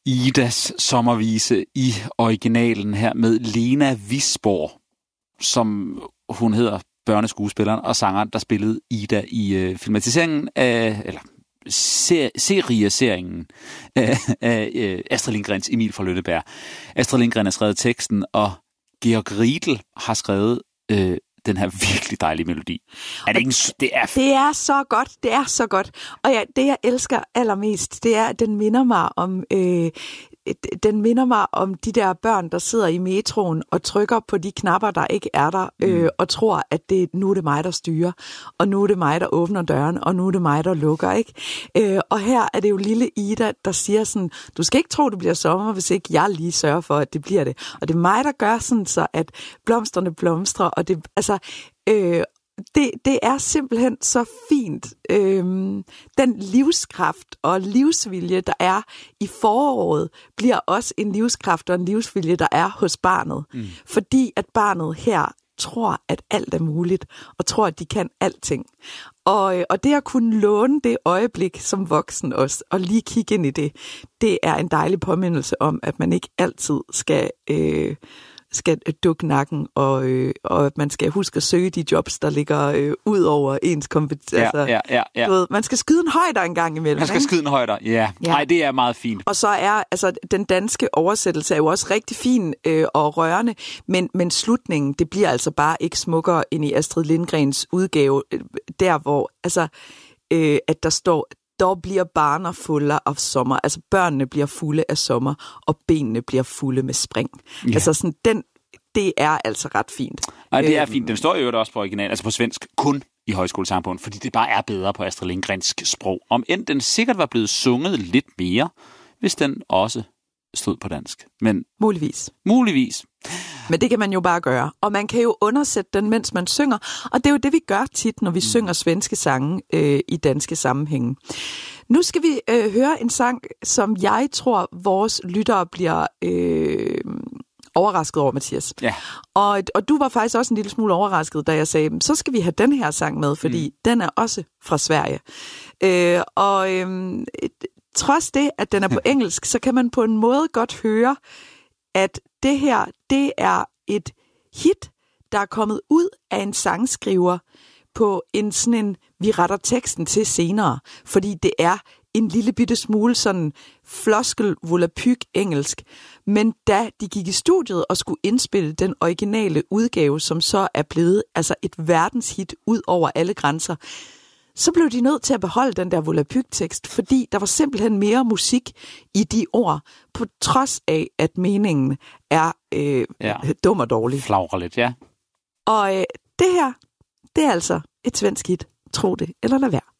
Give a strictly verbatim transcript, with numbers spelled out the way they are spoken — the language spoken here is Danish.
Idas sommervise i originalen her med Lena Wisborg, som hun hedder, børneskuespilleren og sangeren, der spillede Ida i øh, filmatiseringen af, eller ser, serieseringen af, af øh, Astrid Lindgrens Emil fra Lønneberg. Astrid Lindgren har skrevet teksten, og Georg Riedel har skrevet øh, den her virkelig dejlige melodi. Er det, ikke, det, er... det er så godt, det er så godt. Og ja, det jeg elsker allermest, det er, at den minder mig om... Øh, den minder mig om de der børn, der sidder i metroen og trykker på de knapper, der ikke er der, øh, mm. og tror, at det, nu er det mig, der styrer, og nu er det mig, der åbner døren, og nu er det mig, der lukker, ikke? Øh, og her er det jo lille Ida, der siger sådan, du skal ikke tro, det bliver sommer, hvis ikke jeg lige sørger for, at det bliver det. Og det er mig, der gør sådan så, at blomsterne blomstrer, og det, altså... Øh, Det, det er simpelthen så fint. Øhm, den livskraft og livsvilje, der er i foråret, bliver også en livskraft og en livsvilje, der er hos barnet. Mm. Fordi at barnet her tror, at alt er muligt, og tror, at de kan alting. Og, og det at kunne låne det øjeblik som voksen også, og lige kigge ind i det, det er en dejlig påmindelse om, at man ikke altid skal... Øh, skal dukke nakken, og, øh, og at man skal huske at søge de jobs, der ligger øh, ud over ens kompetence. Ja, ja, ja, ja. Du ved, man skal skyde en højder en gang imellem. Man skal ikke? skyde en højder, ja. Nej, ja. Det er meget fint. Og så er, altså, den danske oversættelse er jo også rigtig fin øh, og rørende, men, men slutningen, det bliver altså bare ikke smukkere end i Astrid Lindgrens udgave, øh, der hvor, altså, øh, at der står, der bliver barner fulde af sommer. Altså børnene bliver fulde af sommer, og benene bliver fulde med spring. Ja. Altså sådan, den, det er altså ret fint. Nej, det er fint. Den står jo også på original, altså på svensk, kun i Højskolesangbogen, fordi det bare er bedre på Astrid Lindgrens sprog. Om end den sikkert var blevet sunget lidt mere, hvis den også stod på dansk. Men muligvis. Muligvis. Men det kan man jo bare gøre. Og man kan jo undersætte den, mens man synger. Og det er jo det, vi gør tit, når vi mm. synger svenske sange øh, i danske sammenhænge. Nu skal vi øh, høre en sang, som jeg tror, vores lyttere bliver øh, overrasket over, Mathias. Ja. Og, og du var faktisk også en lille smule overrasket, da jeg sagde, så skal vi have den her sang med, fordi mm. den er også fra Sverige. Øh, og øh, trods det, at den er på engelsk, så kan man på en måde godt høre, at det her, det er et hit, der er kommet ud af en sangskriver på en sådan en, vi retter teksten til senere, fordi det er en lille bitte smule sådan floskel volapyk engelsk. Men da de gik i studiet og skulle indspille den originale udgave, som så er blevet altså et verdenshit ud over alle grænser, så blev de nødt til at beholde den der volapyk-tekst, fordi der var simpelthen mere musik i de ord, på trods af, at meningen er øh, ja. dum og dårlig. Flagrer lidt, ja. Og øh, det her, det er altså et svensk hit. Tro det, eller lad være.